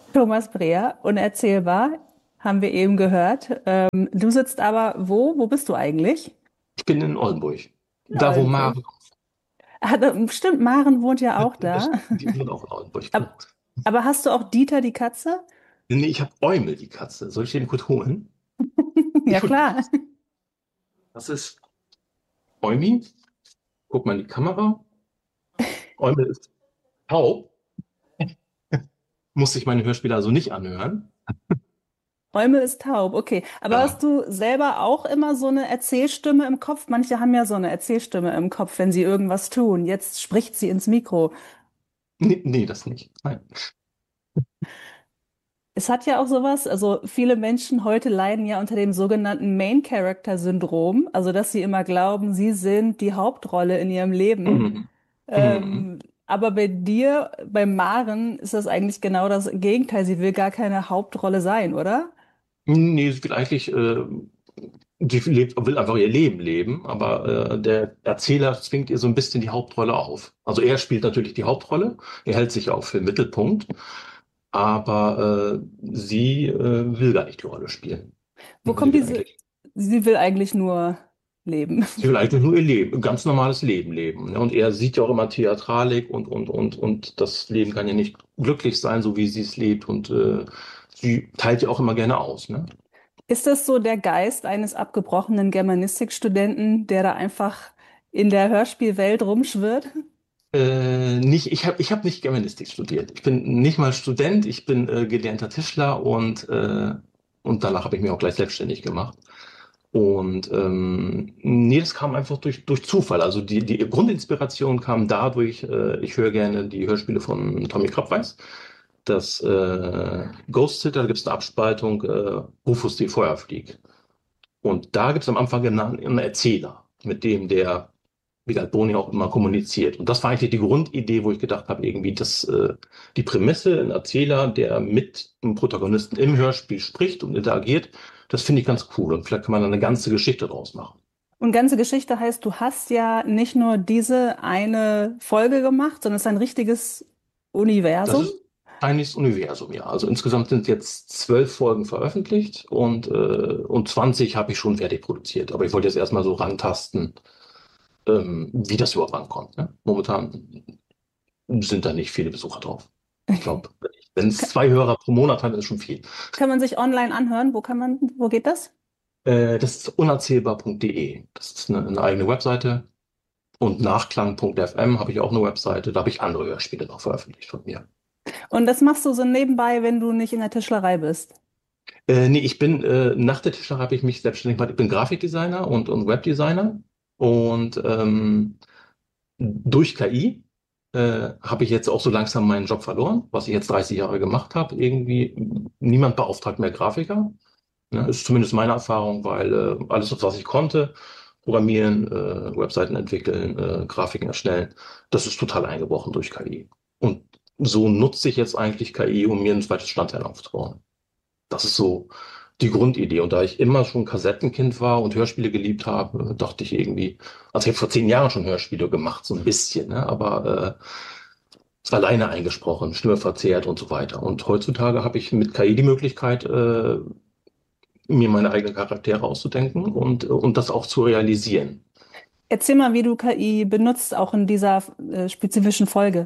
Thomas Breer, unerzählbar, haben wir eben gehört. Du sitzt aber wo? Wo bist du eigentlich? Ich bin in Oldenburg. In Da, wo Oldenburg. Maren, Ah, stimmt, Maren wohnt ja auch da. die wohnt auch in Oldenburg, genau. Aber, aber hast du auch Dieter, die Katze? Nee, ich habe Eumel, die Katze. Soll ich den kurz holen? Ja, Ich hol, klar. das ist Eumi. Guck mal in die Kamera. Eumel ist taub. Muss sich meine Hörspiele also nicht anhören. Räume ist taub, okay. Aber hast Ja. du selber auch immer so eine Erzählstimme im Kopf? Manche haben ja so eine Erzählstimme im Kopf, wenn sie irgendwas tun. Jetzt spricht sie ins Mikro. Nee, nee, das nicht. Nein. Es hat ja auch sowas, also viele Menschen heute leiden ja unter dem sogenannten Main-Character-Syndrom, also dass sie immer glauben, sie sind die Hauptrolle in ihrem Leben. Mhm. Mhm. Aber bei dir, bei Maren, ist das eigentlich genau das Gegenteil. Sie will gar keine Hauptrolle sein, oder? Nee, sie will eigentlich, will einfach ihr Leben leben, aber der Erzähler zwingt ihr so ein bisschen die Hauptrolle auf. Also er spielt natürlich die Hauptrolle, er hält sich auch für den Mittelpunkt, aber sie will gar nicht die Rolle spielen. Wo Sie kommt will diese, eigentlich, sie will eigentlich nur leben. sie will eigentlich nur ihr Leben, ein ganz normales Leben leben. Ne? Und er sieht ja auch immer Theatralik und das Leben kann ja nicht glücklich sein, so wie sie es lebt und sie teilt ja auch immer gerne aus. Ne? Ist das so der Geist eines abgebrochenen Germanistikstudenten, der da einfach in der Hörspielwelt rumschwirrt? Ich hab nicht Germanistik studiert. Ich bin nicht mal Student, ich bin gelernter Tischler und danach habe ich mich auch gleich selbstständig gemacht. Und nee, das kam einfach durch Zufall. Also die Grundinspiration kam dadurch, ich höre gerne die Hörspiele von Tommy Krabweis. Das Ghost Sitter, da gibt es eine Abspaltung, Rufus die Feuerflieg. Und da gibt es am Anfang einen Erzähler, mit dem der wie Boni auch immer kommuniziert. Und das war eigentlich die Grundidee, wo ich gedacht habe, irgendwie, dass die Prämisse, ein Erzähler, der mit dem Protagonisten im Hörspiel spricht und interagiert, das finde ich ganz cool. Und vielleicht kann man dann eine ganze Geschichte draus machen. Und ganze Geschichte heißt, du hast ja nicht nur diese eine Folge gemacht, sondern es ist ein richtiges Das Universum. ist eigentlich das Universum, ja. Also insgesamt sind jetzt 12 Folgen veröffentlicht und 20 habe ich schon fertig produziert. Aber ich wollte jetzt erstmal so rantasten, wie das überhaupt ankommt. Ne? Momentan sind da nicht viele Besucher drauf. Ich glaube, wenn es Ka- 2 Hörer pro Monat hat, ist schon viel. Kann man sich online anhören? Wo geht das? Das ist unerzählbar.de. Das ist eine eigene Webseite. Und nachklang.fm habe ich auch eine Webseite. Da habe ich andere Hörspiele noch veröffentlicht von mir. Und das machst du so nebenbei, wenn du nicht in der Tischlerei bist. Nee, nach der Tischlerei habe ich mich selbstständig gemacht. Ich bin Grafikdesigner und Webdesigner. Und durch KI habe ich jetzt auch so langsam meinen Job verloren, was ich jetzt 30 Jahre gemacht habe. Irgendwie niemand beauftragt mehr Grafiker. Ne, ist zumindest meine Erfahrung, weil alles, was ich konnte, programmieren, Webseiten entwickeln, Grafiken erstellen, das ist total eingebrochen durch KI. Und so nutze ich jetzt eigentlich KI, um mir ein zweites Standbein aufzubauen. Das ist so die Grundidee. Und da ich immer schon Kassettenkind war und Hörspiele geliebt habe, dachte ich irgendwie, also ich habe vor 10 Jahren schon Hörspiele gemacht, so ein bisschen, ne? Aber es war alleine eingesprochen, Stimme verzerrt und so weiter. Und heutzutage habe ich mit KI die Möglichkeit, mir meine eigenen Charaktere auszudenken und das auch zu realisieren. Erzähl mal, wie du KI benutzt, auch in dieser spezifischen Folge.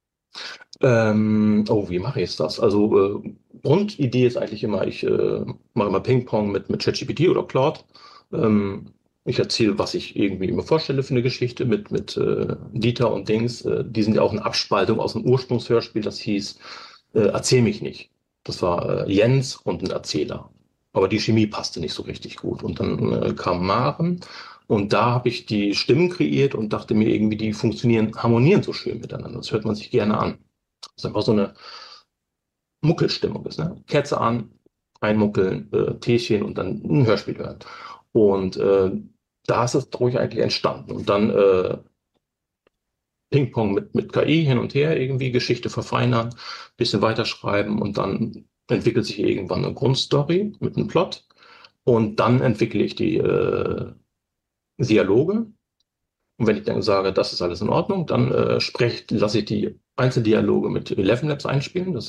Oh, wie mache ich das? Also Grundidee ist eigentlich immer, ich mache immer Ping-Pong mit ChatGPT oder Claude. Ich erzähle, was ich irgendwie mir vorstelle für eine Geschichte mit Dieter und Dings. Die sind ja auch eine Abspaltung aus dem Ursprungshörspiel, das hieß Erzähl mich nicht. Das war Jens und ein Erzähler. Aber die Chemie passte nicht so richtig gut. Und dann kam Maren und da habe ich die Stimmen kreiert und dachte mir irgendwie, die funktionieren, harmonieren so schön miteinander. Das hört man sich gerne an. Das ist einfach so eine Muckelstimmung ist, ne? Kerze an, einmuckeln, Teechen und dann ein Hörspiel hören. Und da ist es ruhig eigentlich entstanden. Und dann Ping-Pong mit KI hin und her, irgendwie Geschichte verfeinern, bisschen weiterschreiben und dann entwickelt sich irgendwann eine Grundstory mit einem Plot. Und dann entwickle ich die Dialoge. Und wenn ich dann sage, das ist alles in Ordnung, dann lasse ich die Einzeldialoge mit Eleven Labs einspielen. Das ist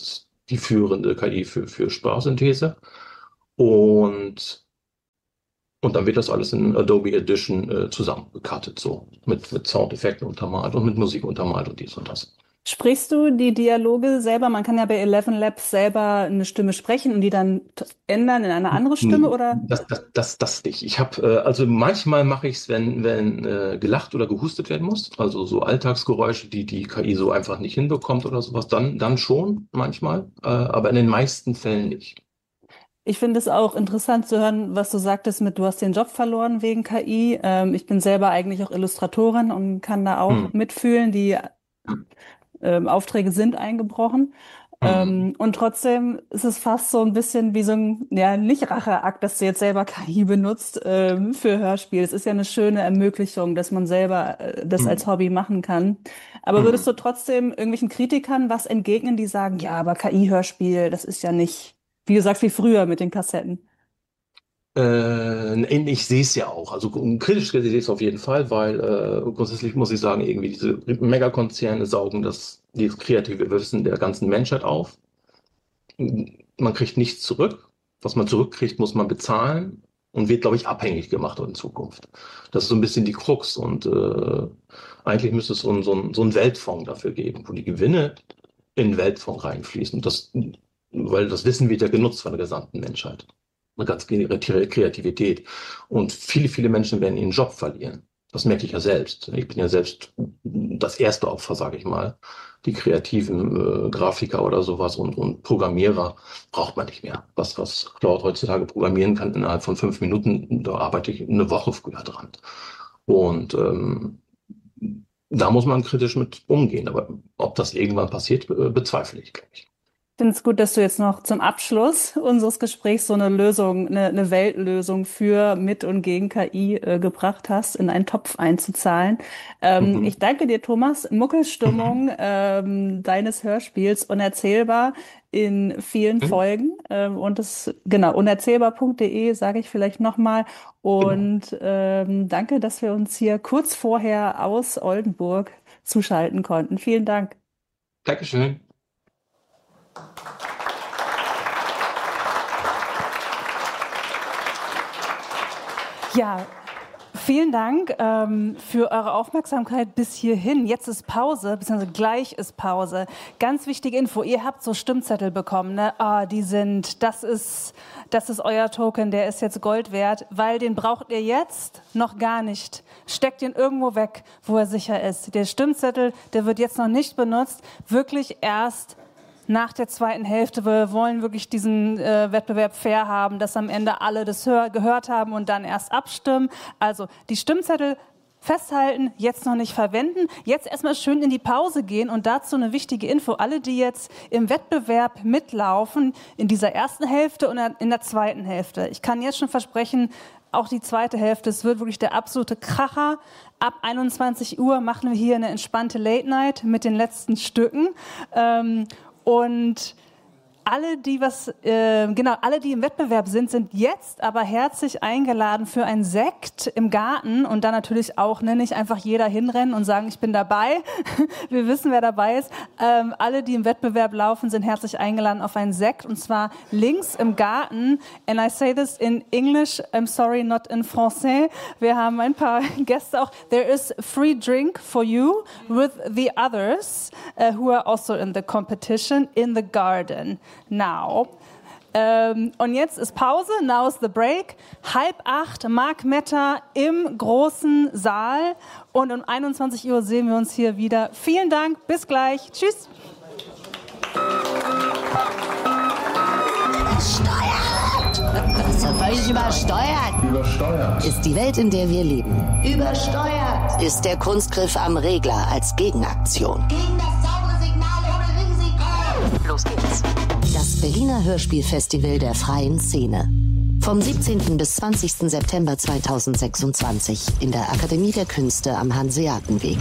die führende KI für Sprachsynthese. Und, und dann wird das alles in Adobe Edition zusammengecuttet, so mit Soundeffekten untermalt und mit Musik untermalt und dies und das. Sprichst du die Dialoge selber? Man kann ja bei Eleven Labs selber eine Stimme sprechen und die dann ändern in eine andere Stimme, oder? Das nicht. Ich habe, also manchmal mache ich es, wenn gelacht oder gehustet werden muss, also so Alltagsgeräusche, die die KI so einfach nicht hinbekommt oder sowas, dann schon manchmal, aber in den meisten Fällen nicht. Ich finde es auch interessant zu hören, was du sagtest mit, du hast den Job verloren wegen KI. Ich bin selber eigentlich auch Illustratorin und kann da Hm. auch mitfühlen. Die Aufträge sind eingebrochen. Hm. Und trotzdem ist es fast so ein bisschen wie so ein, ja, nicht Racheakt, dass du jetzt selber KI benutzt, für Hörspiel. Es ist ja eine schöne Ermöglichung, dass man selber, das als Hm. Hobby machen kann. Aber würdest Hm. du trotzdem irgendwelchen Kritikern was entgegnen, die sagen, ja, aber KI-Hörspiel, das ist ja nicht, wie du sagst, wie früher mit den Kassetten? Ich sehe es ja auch. Also kritisch sehe ich es auf jeden Fall, weil grundsätzlich muss ich sagen, irgendwie diese Megakonzerne saugen dieses kreative Wissen der ganzen Menschheit auf. Man kriegt nichts zurück. Was man zurückkriegt, muss man bezahlen und wird, glaube ich, abhängig gemacht in Zukunft. Das ist so ein bisschen die Krux und eigentlich müsste es so einen Weltfonds dafür geben, wo die Gewinne in den Weltfonds reinfließen. Weil das Wissen wird ja genutzt von der gesamten Menschheit. Eine ganz Kreativität. Und viele Menschen werden ihren Job verlieren. Das merke ich ja selbst. Ich bin ja selbst das erste Opfer, sage ich mal. Die kreativen Grafiker oder sowas und Programmierer braucht man nicht mehr. Was Claude heutzutage programmieren kann innerhalb von 5 Minuten, da arbeite ich eine Woche früher dran. Und da muss man kritisch mit umgehen. Aber ob das irgendwann passiert, bezweifle ich, glaube ich. Ich finde es gut, dass du jetzt noch zum Abschluss unseres Gesprächs so eine Lösung, eine Weltlösung für mit und gegen KI gebracht hast, in einen Topf einzuzahlen. Mhm. Ich danke dir, Thomas. Muckelstimmung deines Hörspiels Unerzählbar in vielen Mhm. Folgen. Und das, genau, unerzählbar.de sage ich vielleicht nochmal. Genau. Und danke, dass wir uns hier kurz vorher aus Oldenburg zuschalten konnten. Vielen Dank. Dankeschön. Ja, vielen Dank für eure Aufmerksamkeit bis hierhin. Jetzt ist Pause, beziehungsweise gleich ist Pause. Ganz wichtige Info, ihr habt so Stimmzettel bekommen, ne? Ah, das ist euer Token, der ist jetzt Gold wert, weil den braucht ihr jetzt noch gar nicht. Steckt ihn irgendwo weg, wo er sicher ist. Der Stimmzettel, der wird jetzt noch nicht benutzt, wirklich erst nach der zweiten Hälfte. Wir wollen wirklich diesen Wettbewerb fair haben, dass am Ende alle das gehört haben und dann erst abstimmen. Also die Stimmzettel festhalten, jetzt noch nicht verwenden. Jetzt erstmal schön in die Pause gehen und dazu eine wichtige Info. Alle, die jetzt im Wettbewerb mitlaufen, in dieser ersten Hälfte und in der zweiten Hälfte. Ich kann jetzt schon versprechen, auch die zweite Hälfte, es wird wirklich der absolute Kracher. Ab 21 Uhr machen wir hier eine entspannte Late Night mit den letzten Stücken. Und alle, alle, die im Wettbewerb sind jetzt aber herzlich eingeladen für ein Sekt im Garten und dann natürlich auch, ne, nicht einfach jeder hinrennen und sagen, ich bin dabei. Wir wissen, wer dabei ist. Alle, die im Wettbewerb laufen, sind herzlich eingeladen auf einen Sekt und zwar links im Garten. And I say this in English, I'm sorry, not in Français. Wir haben ein paar Gäste auch. There is free drink for you with the others who are also in the competition in the garden. Now. Und jetzt ist Pause, now is the break. 7:30, Mark Metter im großen Saal. Und um 21 Uhr sehen wir uns hier wieder. Vielen Dank, bis gleich. Tschüss. Ist doch völlig übersteuert. Übersteuert. Ist die Welt, in der wir leben. Übersteuert. Ist der Kunstgriff am Regler als Gegenaktion. Gegen das saubere Signal ohne Risiko. Los geht's. Das Berliner Hörspielfestival der freien Szene. Vom 17. bis 20. September 2026 in der Akademie der Künste am Hanseatenweg.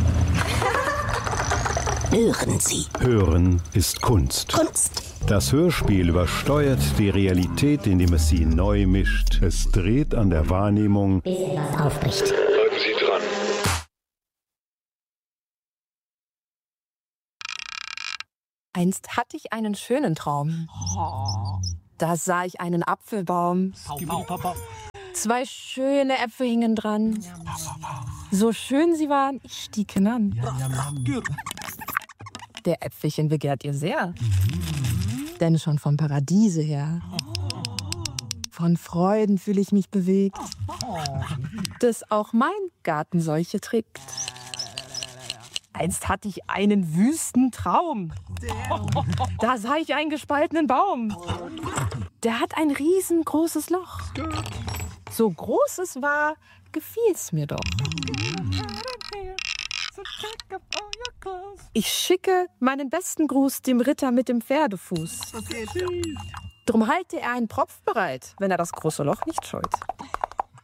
Hören Sie. Hören ist Kunst. Kunst. Das Hörspiel übersteuert die Realität, indem es sie neu mischt. Es dreht an der Wahrnehmung, Bis etwas aufbricht. Einst hatte ich einen schönen Traum. Da sah ich einen Apfelbaum. 2 schöne Äpfel hingen dran. So schön sie waren, ich stieg hinan. Der Äpfelchen begehrt ihr sehr. Denn schon vom Paradiese her. Von Freuden fühle ich mich bewegt. Dass auch mein Garten solche trägt. Einst hatte ich einen wüsten Traum. Da sah ich einen gespaltenen Baum. Der hat ein riesengroßes Loch. So groß es war, gefiel's mir doch. Ich schicke meinen besten Gruß dem Ritter mit dem Pferdefuß. Drum halte er einen Propf bereit, wenn er das große Loch nicht scheut.